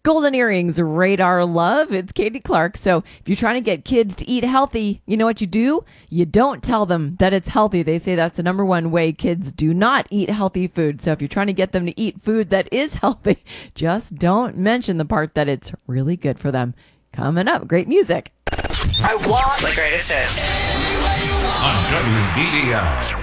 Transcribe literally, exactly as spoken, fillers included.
Golden Earrings, Radar Love. It's Katie Clark. So if you're trying to get kids to eat healthy, you know what you do? You don't tell them that it's healthy. They say that's the number one way kids do not eat healthy food. So if you're trying to get them to eat food that is healthy, just don't mention the part that it's really good for them. Coming up, great music. I want the greatest hits. On W B D I.